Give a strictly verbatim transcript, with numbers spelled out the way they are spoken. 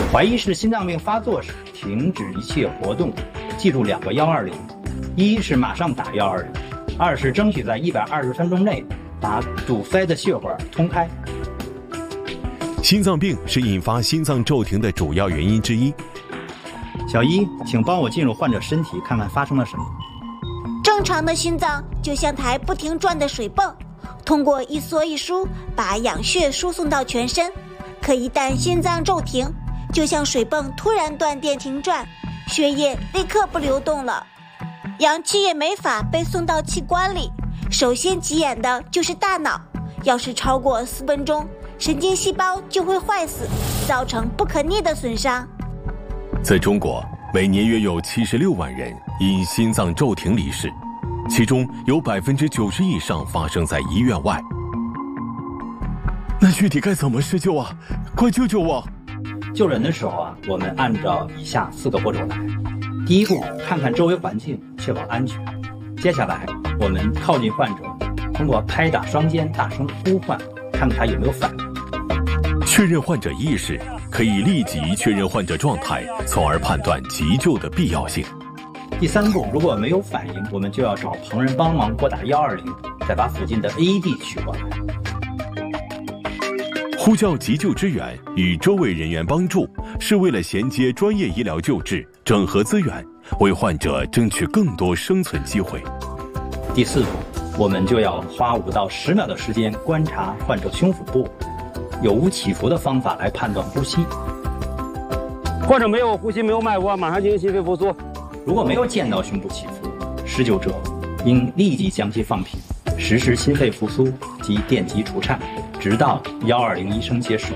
怀疑是心脏病发作时，停止一切活动，记住两个幺二零：一是马上打幺二零，二是争取在一百二十分钟内把堵塞的血管通开。 心脏病是引发心脏骤停的主要原因之一。 小一，请帮我进入患者身体，看看发生了什么。 正常的心脏就像台不停转的水泵，通过一缩一输，把氧血输送到全身。可一旦心脏骤停，就像水泵突然断电停转，血液立刻不流动了，氧气也没法被送到器官里。首先急眼的就是大脑，要是超过四分钟，神经细胞就会坏死，造成不可逆的损伤。 在中国，每年约有七十六万人因心脏骤停离世，其中有百分之九十以上发生在医院外。那具体该怎么施救啊？快救救我！ 救人的时候啊，我们按照以下四个步骤来。第一步，看看周围环境，确保安全。接下来，我们靠近患者，通过拍打双肩，大声呼唤，看看他有没有反应。 确认患者意识，可以立即确认患者状态，从而判断急救的必要性。 第三步，如果没有反应，我们就要找旁人帮忙拨打幺二零，再把附近的 A E D 取过来。 呼叫急救支援与周围人员帮助，是为了衔接专业医疗救治，整合资源，为患者争取更多生存机会。 第四步，我们就要花五到十秒的时间观察患者胸腹部有无起伏的方法来判断呼吸。 患者没有呼吸，没有脉搏，马上进行心肺复苏。 如果没有见到胸部起伏，施救者应立即将其放平，实施心肺复苏及电击除颤，直到幺二零医生接手。